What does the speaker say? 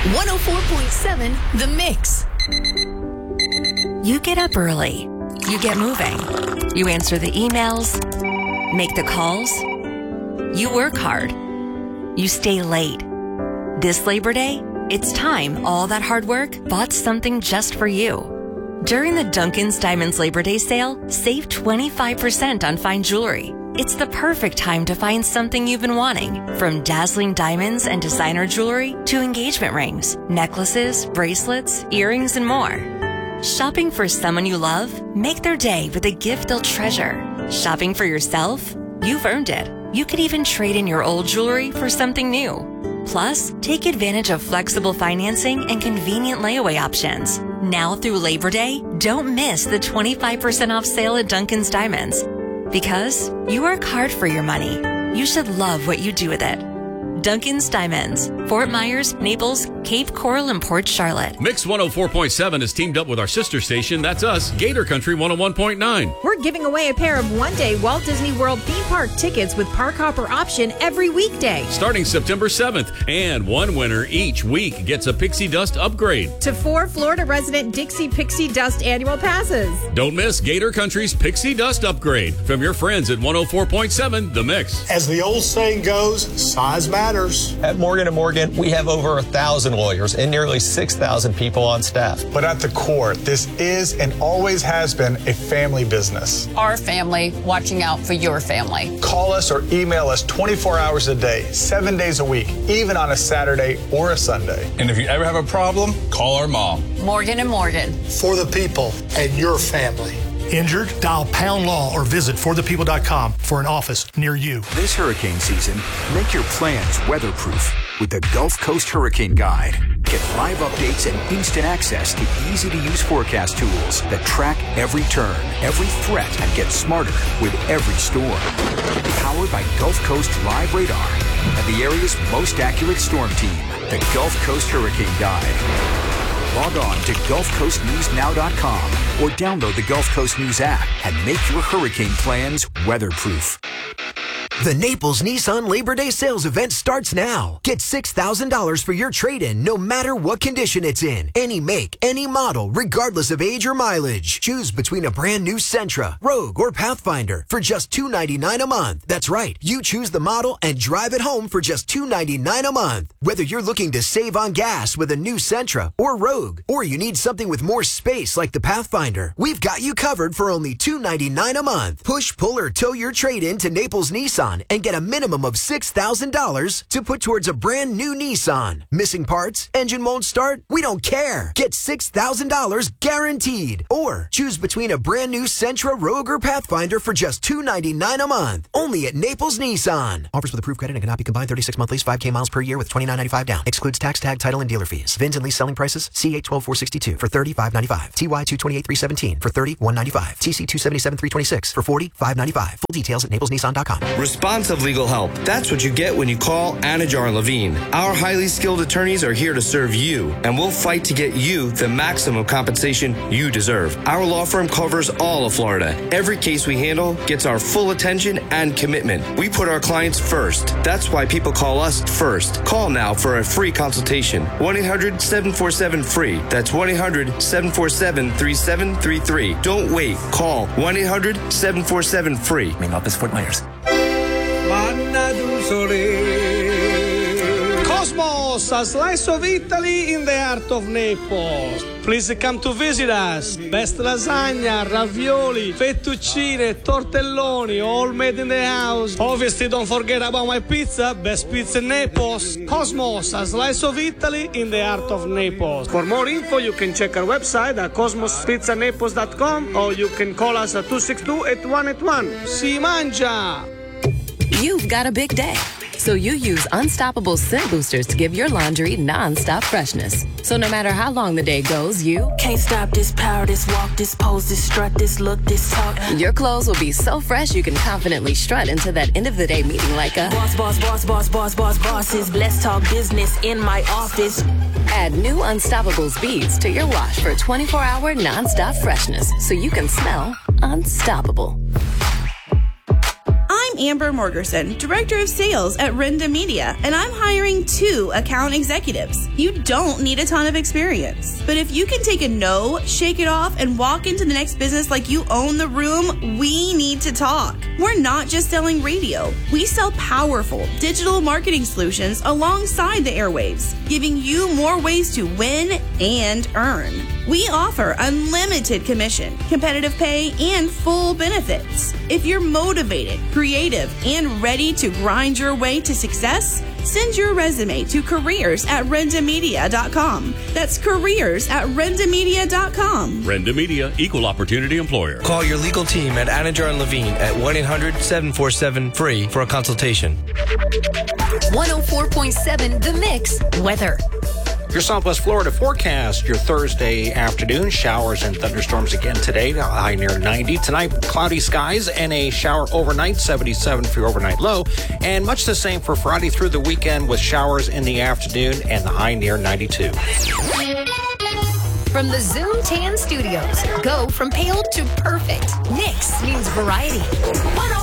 104.7 The Mix. You get up early. You get moving. You answer the emails. Make the calls. You work hard. You stay late. This Labor Day, it's time all that hard work bought something just for you. During the Duncan's Diamonds Labor Day sale, save 25% on fine jewelry. It's the perfect time to find something you've been wanting, from dazzling diamonds and designer jewelry to engagement rings, necklaces, bracelets, earrings, and more. Shopping for someone you love? Make their day with a gift they'll treasure. Shopping for yourself? You've earned it. You could even trade in your old jewelry for something new. Plus, take advantage of flexible financing and convenient layaway options. Now through Labor Day, don't miss the 25% off sale at Duncan's Diamonds. Because you work hard for your money. You should love what you do with it. Duncan's Diamonds, Fort Myers, Naples, Cape Coral, and Port Charlotte. Mix 104.7 has teamed up with our sister station, that's us, Gator Country 101.9. We're giving away a pair of one-day Walt Disney World theme park tickets with Park Hopper option every weekday. Starting September 7th, and one winner each week gets a Pixie Dust upgrade to 4 Florida resident Dixie Pixie Dust annual passes. Don't miss Gator Country's Pixie Dust upgrade from your friends at 104.7 The Mix. As the old saying goes, size matters. At Morgan & Morgan, we have over 1,000 lawyers and nearly 6,000 people on staff. But at the core, this is and always has been a family business. Our family watching out for your family. Call us or email us 24 hours a day, 7 days a week, even on a Saturday or a Sunday. And if you ever have a problem, call our mom. Morgan & Morgan. For the people and your family. Injured? Dial Pound Law or visit forthepeople.com for an office near you. This hurricane season, make your plans weatherproof with the Gulf Coast Hurricane Guide. Get live updates and instant access to easy-to-use forecast tools that track every turn, every threat, and get smarter with every storm. Powered by Gulf Coast Live Radar and the area's most accurate storm team, the Gulf Coast Hurricane Guide. Log on to GulfCoastNewsNow.com or download the Gulf Coast News app and make your hurricane plans weatherproof. The Naples Nissan Labor Day sales event starts now. Get $6,000 for your trade-in no matter what condition it's in. Any make, any model, regardless of age or mileage. Choose between a brand new Sentra, Rogue, or Pathfinder for just $299 a month. That's right. You choose the model and drive it home for just $299 a month. Whether you're looking to save on gas with a new Sentra or Rogue, or you need something with more space like the Pathfinder, we've got you covered for only $299 a month. Push, pull, or tow your trade-in to Naples Nissan and get a minimum of $6,000 to put towards a brand new Nissan. Missing parts? Engine won't start? We don't care. Get $6,000 guaranteed. Or choose between a brand new Sentra, Rogue, or Pathfinder for just $299 a month. Only at Naples Nissan. Offers with approved credit and cannot be combined 36 month lease, 5K miles per year with $29.95 down. Excludes tax, tag, title, and dealer fees. VINs and lease selling prices. C8 12462 for $35.95. TY 228 for $31.95. TC 277 326 for $40,595. Full details at NaplesNissan.com. Responsive legal help. That's what you get when you call Anajar Levine. Our highly skilled attorneys are here to serve you, and we'll fight to get you the maximum compensation you deserve. Our law firm covers all of Florida. Every case we handle gets our full attention and commitment. We put our clients first. That's why people call us first. Call now for a free consultation. 1-800-747-FREE. That's 1-800-747-3733. Don't wait. Call 1-800-747-FREE. Main office, Fort Myers. Cosmos, a slice of Italy in the heart of Naples. Please come to visit us. Best lasagna, ravioli, fettuccine, tortelloni, all made in the house. Obviously, don't forget about my pizza. Best pizza in Naples. Cosmos, a slice of Italy in the heart of Naples. For more info, you can check our website at cosmospizzanaples.com or you can call us at 262-8181. Si mangia! You've got a big day, so you use Unstoppable Scent Boosters to give your laundry non-stop freshness. So no matter how long the day goes, you can't stop this power, this walk, this pose, this strut, this look, this talk. Your clothes will be so fresh you can confidently strut into that end of the day meeting like a bosses. Let's talk business in my office. Add new Unstoppables beads to your wash for 24-hour non-stop freshness so you can smell unstoppable. I'm I'm Amber Morgerson, Director of Sales at Renda Media, and I'm hiring 2 account executives. You don't need a ton of experience, but if you can take a no, shake it off, and walk into the next business like you own the room, we need to talk. We're not just selling radio. We sell powerful digital marketing solutions alongside the airwaves, giving you more ways to win and earn. We offer unlimited commission, competitive pay, and full benefits. If you're motivated, creative, and ready to grind your way to success, send your resume to careers@rendamedia.com. That's careers@rendamedia.com. Renda Media, equal opportunity employer. Call your legal team at Anajar and Levine at 1-800-747-FREE for a consultation. 104.7 The Mix weather. Your Southwest Florida forecast, your Thursday afternoon, showers and thunderstorms again today, high near 90. Tonight, cloudy skies and a shower overnight, 77 for your overnight low. And much the same for Friday through the weekend with showers in the afternoon and the high near 92. From the Zoom Tan Studios, go from pale to perfect. Mix means variety. 104.7